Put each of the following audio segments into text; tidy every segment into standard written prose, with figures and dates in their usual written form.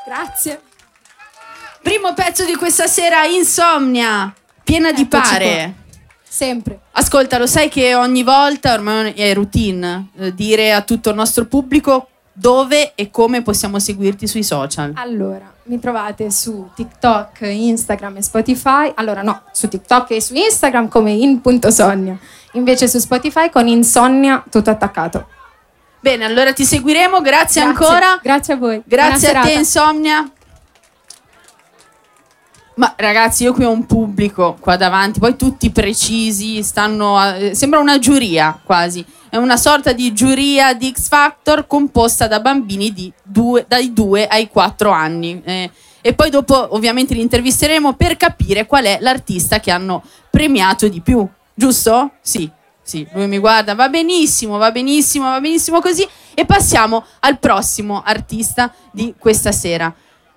Grazie. Primo pezzo di questa sera, Insomnia, piena di pare. Sempre. Ascolta, lo sai che ogni volta ormai è routine dire a tutto il nostro pubblico dove e come possiamo seguirti sui social. Allora, mi trovate su TikTok, Instagram e Spotify. Allora no, su TikTok e su Instagram come in.sonnia. Invece su Spotify con Insonnia tutto attaccato. Bene, allora ti seguiremo, grazie ancora. Grazie a voi. Grazie Buona a te, serata. Insomnia. Ma ragazzi, io qui ho un pubblico qua davanti, poi tutti precisi, sembra una giuria quasi. È una sorta di giuria di X Factor composta da bambini dai 2 ai 4 anni. E poi dopo ovviamente li intervisteremo per capire qual è l'artista che hanno premiato di più. Giusto? Sì, lui mi guarda, va benissimo così. E passiamo al prossimo artista di questa sera.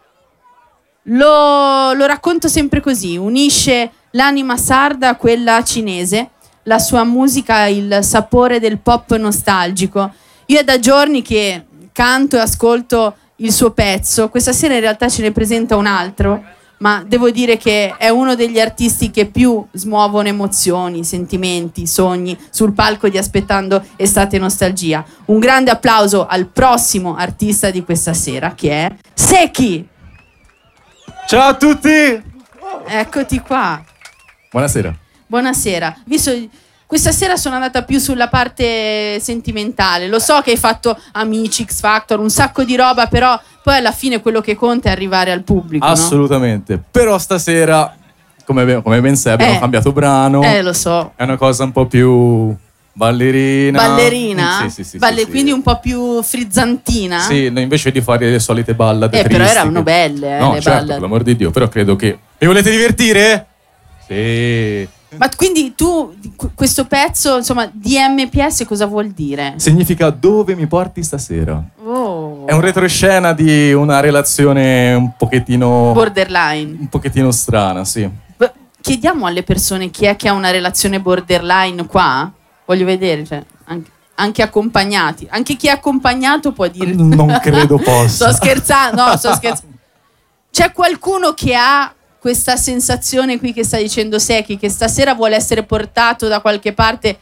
Lo racconto sempre così, unisce l'anima sarda a quella cinese, la sua musica ha il sapore del pop nostalgico. Io è da giorni che canto e ascolto il suo pezzo, questa sera in realtà ce ne presenta un altro, ma devo dire che è uno degli artisti che più smuovono emozioni, sentimenti, sogni sul palco di Aspettando Estate Nostalgia. Un grande applauso al prossimo artista di questa sera, che è Seki! Ciao a tutti! Eccoti qua. Buonasera. Visto questa sera sono andata più sulla parte sentimentale. Lo so che hai fatto Amici, X Factor, un sacco di roba, però poi alla fine quello che conta è arrivare al pubblico, Assolutamente. no? Però stasera, come ben sai, abbiamo cambiato brano. Lo so. È una cosa un po' più ballerina. Ballerina? Sì. Quindi un po' più frizzantina? Sì, invece di fare le solite ballate però erano belle, no, le certo, ballate. per l'amor di Dio. Però credo che... Mi volete divertire? Sì. Ma quindi tu, questo pezzo, insomma, DMPS cosa vuol dire? Significa dove mi porti stasera. Oh. È un retroscena di una relazione un pochettino... Borderline. Un pochettino strana, sì. Chiediamo alle persone chi è che ha una relazione borderline qua? Voglio vedere, cioè, anche accompagnati. Anche chi è accompagnato può dire... Non credo possa. Sto scherzando. C'è qualcuno che ha questa sensazione qui che sta dicendo Seki, che stasera vuole essere portato da qualche parte